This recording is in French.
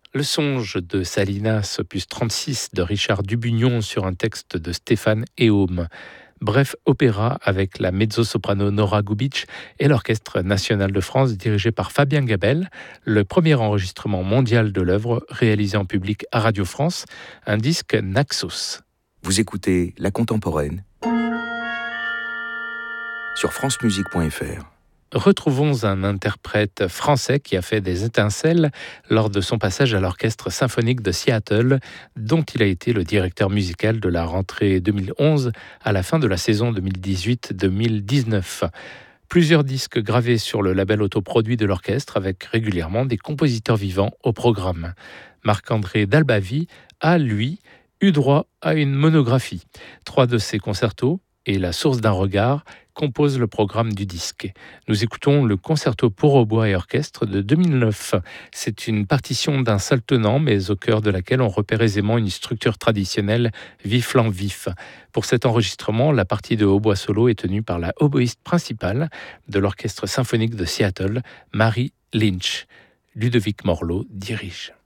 Le songe de Salinas, opus 36 de Richard Dubugnon sur un texte de Stéphane Héaume. Bref opéra avec la mezzo-soprano Nora Gubic et l'Orchestre national de France dirigé par Fabien Gabel, le premier enregistrement mondial de l'œuvre réalisé en public à Radio France, un disque Naxos. Vous écoutez La Contemporaine sur francemusique.fr. Retrouvons un interprète français qui a fait des étincelles lors de son passage à l'Orchestre symphonique de Seattle, dont il a été le directeur musical de la rentrée 2011 à la fin de la saison 2018-2019. Plusieurs disques gravés sur le label autoproduit de l'orchestre avec régulièrement des compositeurs vivants au programme. Marc-André Dalbavie a, lui, eu droit à une monographie. 3 de ses concertos et La source d'un regard composent le programme du disque. Nous écoutons le concerto pour hautbois et orchestre de 2009. C'est une partition d'un seul tenant, mais au cœur de laquelle on repère aisément une structure traditionnelle vif-flanc vif. Pour cet enregistrement, la partie de hautbois solo est tenue par la oboïste principale de l'Orchestre symphonique de Seattle, Mary Lynch. Ludovic Morlot dirige.